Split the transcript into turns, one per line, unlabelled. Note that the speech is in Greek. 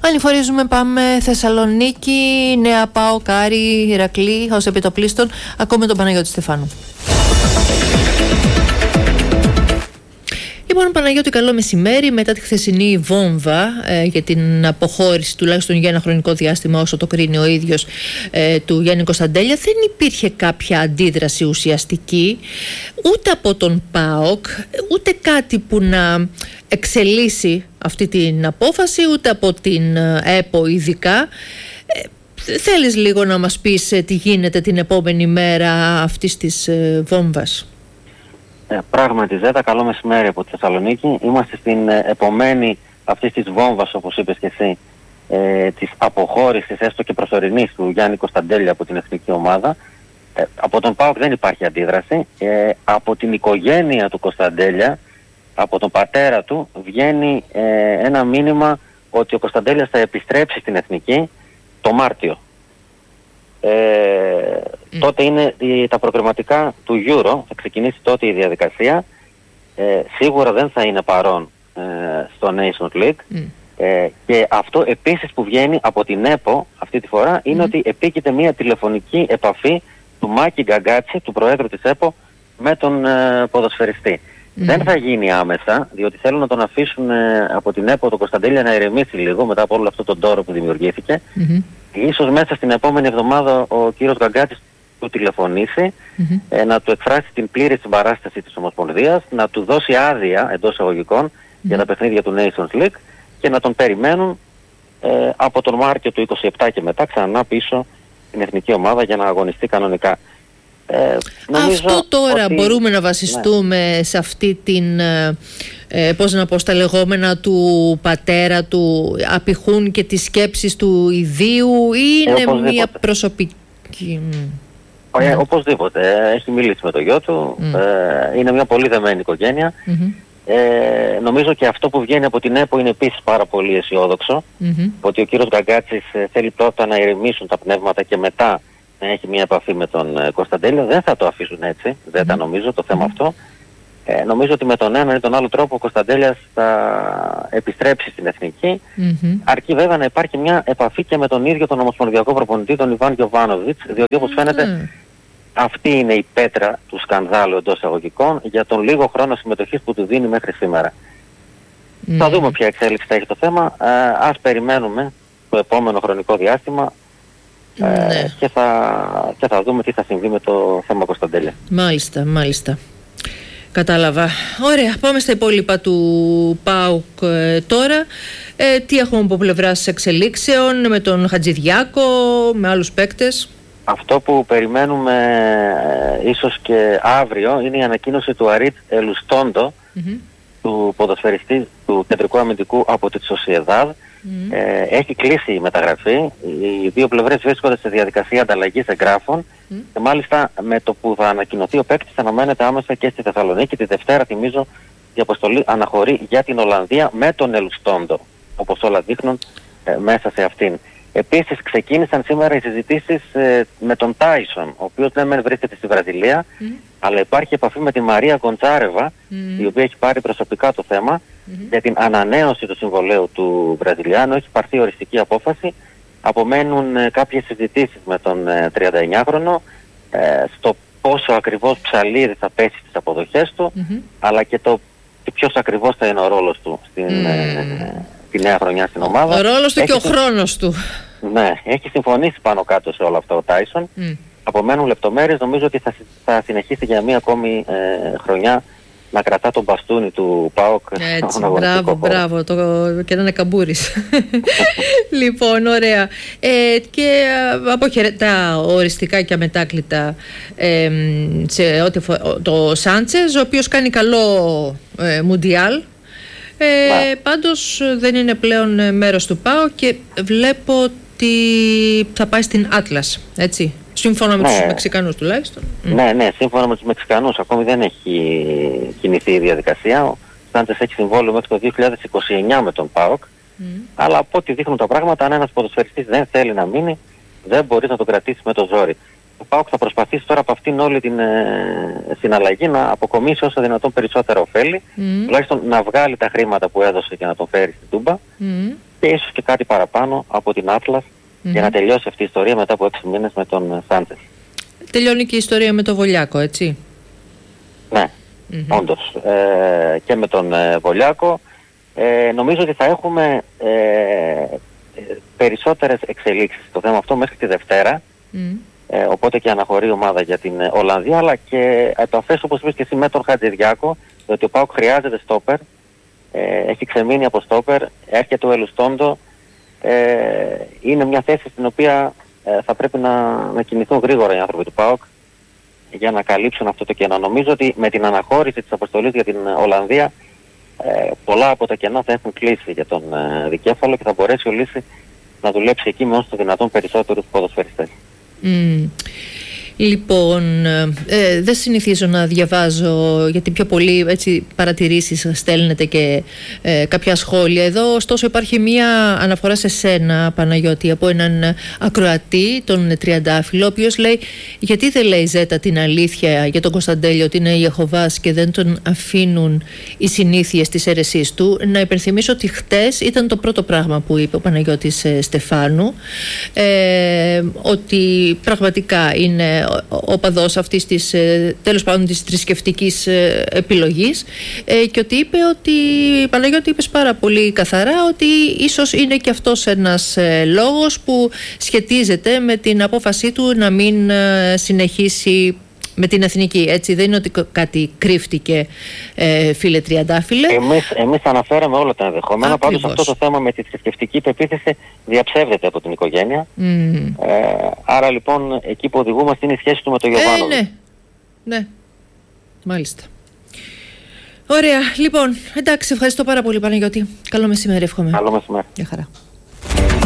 Πανηφορίζουμε, πάμε Θεσσαλονίκη, Νέα ΠΑΟΚ, Άρη, Ηρακλή, ως επιτοπλίστων. Ακούμε τον Παναγιώτη Στεφάνου. Λοιπόν, Παναγιώτη, καλό μεσημέρι. Μετά τη χθεσινή βόμβα για την αποχώρηση, τουλάχιστον για ένα χρονικό διάστημα, όσο το κρίνει ο ίδιος, του Γιάννη Κωνσταντέλια, δεν υπήρχε κάποια αντίδραση ουσιαστική ούτε από τον ΠΑΟΚ, ούτε κάτι που να εξελίσσει αυτή την απόφαση, ούτε από την ΕΠΟ ειδικά. Θέλεις λίγο να μας πεις τι γίνεται την επόμενη μέρα αυτής της βόμβας?
Πράγματι, Ζέτα, καλό μεσημέρι από τη Θεσσαλονίκη. Είμαστε στην επομένη αυτής της βόμβας, όπως είπες και εσύ, της αποχώρησης, έστω και προσωρινής, του Γιάννη Κωνσταντέλια από την εθνική ομάδα. Από τον ΠΑΟΚ δεν υπάρχει αντίδραση. Από την οικογένεια του Κωνσταντέλια, από τον πατέρα του, βγαίνει ένα μήνυμα ότι ο Κωνσταντέλιας θα επιστρέψει στην εθνική το Μάρτιο. Τότε είναι τα προκριματικά του Euro, θα ξεκινήσει τότε η διαδικασία. Σίγουρα δεν θα είναι παρόν στο Nations League. Και αυτό επίσης που βγαίνει από την ΕΠΟ αυτή τη φορά είναι ότι επίκειται μια τηλεφωνική επαφή του Μάκη Γκαγκάτση, του Προέδρου της ΕΠΟ, με τον ποδοσφαιριστή. Δεν θα γίνει άμεσα, διότι θέλουν να τον αφήσουν από την ΕΠΟ τον Κωνσταντέλια να ηρεμήσει λίγο μετά από όλο αυτό τον τόρο που δημιουργήθηκε. Ίσως μέσα στην επόμενη εβδομάδα ο κύριος Γκαγκάτης του τηλεφωνήσει, να του εκφράσει την πλήρη συμπαράσταση της Ομοσπονδίας, να του δώσει άδεια εντός εισαγωγικών για τα παιχνίδια του Nations League και να τον περιμένουν από τον Μάρτιο του 27 και μετά ξανά πίσω στην εθνική ομάδα για να αγωνιστεί κανονικά.
Αυτό τώρα ότι μπορούμε να βασιστούμε σε αυτή την, πώς να πω, στα λεγόμενα του πατέρα του, απηχούν και τις σκέψεις του ιδίου, ή είναι μια προσωπική?
Οπωσδήποτε. Έχει μιλήσει με το γιο του, είναι μια πολύ δεμένη οικογένεια. Νομίζω και αυτό που βγαίνει από την ΕΠΟ είναι επίσης πάρα πολύ αισιόδοξο, ότι ο κύριος Γκαγκάτσης θέλει πρώτα να ηρεμήσουν τα πνεύματα και μετά να έχει μια επαφή με τον Κωνσταντέλιο. Δεν θα το αφήσουν έτσι, δεν τα νομίζω το θέμα αυτό. Νομίζω ότι με τον ένα ή τον άλλο τρόπο ο Κωνσταντέλιας θα επιστρέψει στην εθνική. Αρκεί βέβαια να υπάρχει μια επαφή και με τον ίδιο τον ομοσπονδιακό προπονητή, τον Ιβάν Γιοβάνοβιτς, διότι όπως φαίνεται αυτή είναι η πέτρα του σκανδάλου εντός εισαγωγικών για τον λίγο χρόνο συμμετοχής που του δίνει μέχρι σήμερα. Θα δούμε ποια εξέλιξη θα έχει το θέμα. Ας περιμένουμε το επόμενο χρονικό διάστημα και θα δούμε τι θα συμβεί με το θέμα Κωνσταντέλια.
Μάλιστα. Κατάλαβα. Ωραία, πάμε στα υπόλοιπα του ΠΑΟΚ τώρα. Τι έχουμε από πλευράς εξελίξεων με τον Χατζηδιάκο, με άλλους παίκτες?
Αυτό που περιμένουμε ίσως και αύριο είναι η ανακοίνωση του Αρίτ Ελουστόντο, του ποδοσφαιριστή του κεντρικού αμυντικού από τη Σοσιεδάδ. Έχει κλείσει η μεταγραφή. Οι δύο πλευρές βρίσκονται σε διαδικασία ανταλλαγής εγγράφων και μάλιστα με το που θα ανακοινωθεί ο παίκτης θα αναμένεται άμεσα και στη Θεσσαλονίκη. Τη Δευτέρα, θυμίζω, η αποστολή αναχωρεί για την Ολλανδία με τον Ελουστόντο, όπως όλα δείχνουν μέσα σε αυτήν. Επίσης ξεκίνησαν σήμερα οι συζητήσεις με τον Τάισον, ο οποίος δεν βρίσκεται στη Βραζιλία, αλλά υπάρχει επαφή με τη Μαρία Γκοντσάρεβα, η οποία έχει πάρει προσωπικά το θέμα για την ανανέωση του συμβολαίου του Βραζιλιάνου. Έχει πάρθει οριστική απόφαση. Απομένουν κάποιες συζητήσεις με τον 39χρονο στο πόσο ακριβώς ψαλίδι θα πέσει στις αποδοχές του, αλλά και το ποιος ακριβώς θα είναι ο ρόλος του τη νέα χρονιά στην ομάδα.
Ο ρόλος του και ο χρόνος του.
Ναι, έχει συμφωνήσει πάνω κάτω σε όλο αυτό ο Τάισον. Απομένουν λεπτομέρειες. Νομίζω ότι θα συνεχίσει για μία ακόμη χρονιά να κρατά τον μπαστούνι του ΠΑΟΚ.
Έτσι, μπράβο, και να είναι καμπούρης. Λοιπόν, ωραία. Και αποχαιρετά οριστικά και αμετάκλητα σε ό,τι το Σάντσες, ο οποίος κάνει καλό Μουντιάλ. Πάντως δεν είναι πλέον μέρος του ΠΑΟΚ και βλέπω ότι θα πάει στην Άτλας, έτσι, σύμφωνα με τους Μεξικανούς τουλάχιστον.
Ναι, σύμφωνα με τους Μεξικανούς. Ακόμη δεν έχει κινηθεί η διαδικασία. Ο Σάντσες έχει συμβόλαιο μέχρι το 2029 με τον ΠΑΟΚ, αλλά από ό,τι δείχνουν τα πράγματα, αν ένας ποδοσφαιριστής δεν θέλει να μείνει, δεν μπορεί να τον κρατήσει με το ζόρι. Ο ΠΑΟΚ θα προσπαθήσει τώρα από αυτήν όλη την συναλλαγή να αποκομίσει όσο δυνατόν περισσότερα ωφέλη, τουλάχιστον να βγάλει τα χρήματα που έδωσε και να τον φέρει στην Τούμπα. και ίσως και κάτι παραπάνω από την Atlas για να τελειώσει αυτή η ιστορία μετά από 6 μήνες με τον Σάντσες.
Τελειώνει και η ιστορία με τον Βολιάκο, έτσι?
Ναι, όντως. Και με τον Βολιάκο. Νομίζω ότι θα έχουμε περισσότερες εξελίξεις στο θέμα αυτό μέχρι τη Δευτέρα. Οπότε και αναχωρεί η ομάδα για την Ολλανδία, αλλά και το αφές, όπως είπες και εσύ, με τον Χατζηδιάκο, διότι ο ΠΑΟΚ χρειάζεται στόπερ, έχει ξεμείνει από στόπερ, έρχεται ο Ελουστόντο, είναι μια θέση στην οποία θα πρέπει να κινηθούν γρήγορα οι άνθρωποι του ΠΑΟΚ για να καλύψουν αυτό το κενό. Νομίζω ότι με την αναχώρηση της αποστολής για την Ολλανδία, πολλά από τα κενά θα έχουν κλείσει για τον δικέφαλο και θα μπορέσει ο Λύση να δουλέψει εκεί με όσο το δυνατόν περισσότερους ποδοσφαιριστές.
Λοιπόν, δεν συνηθίζω να διαβάζω, γιατί πιο πολύ έτσι παρατηρήσεις στέλνετε και κάποια σχόλια εδώ. Ωστόσο υπάρχει μία αναφορά σε σένα, Παναγιώτη, από έναν ακροατή, τον Τριαντάφυλλο, ο οποίος λέει: γιατί δεν λέει Ζέτα την αλήθεια για τον Κωνσταντέλιο ότι είναι Ιεχωβάς και δεν τον αφήνουν οι συνήθειες της αίρεσής του? Να υπενθυμίσω ότι χτες ήταν το πρώτο πράγμα που είπε ο Παναγιώτης Στεφάνου, ότι πραγματικά είναι οπαδός αυτής της, τέλος πάντων, της θρησκευτικής επιλογής, και ότι είπε ότι, Παναγιώτη, είπες πάρα πολύ καθαρά ότι ίσως είναι και αυτός ένας λόγος που σχετίζεται με την απόφασή του να μην συνεχίσει με την εθνική, έτσι? Δεν είναι ότι κάτι κρύφτηκε, φίλε Τριαντάφυλλε.
Εμείς αναφέραμε όλα τα ενδεχόμενα. Πάντως αυτό το θέμα με τη θρησκευτική πεποίθηση διαψεύδεται από την οικογένεια. Άρα λοιπόν εκεί που οδηγούμαστε είναι η σχέση του με τον Γιωβάνοβιτς.
Ναι, μάλιστα. Ωραία, λοιπόν, εντάξει, ευχαριστώ πάρα πολύ, Παναγιώτη. Καλό μεσημέρι, εύχομαι.
Καλό μεσημέρι.
Γεια χαρά.